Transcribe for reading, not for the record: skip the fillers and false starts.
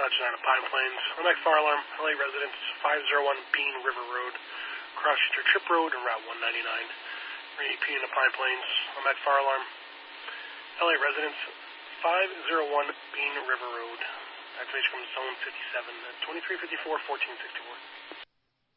Not Pine Plains. LMAC fire alarm, LA residents, 501 Bean River Road, cross your Trip Road and Route 199. REP in the Pine Plains. LMAC fire alarm, LA residents, 501 Bean River Road. Activation from Zone 57 at 2354, 1464.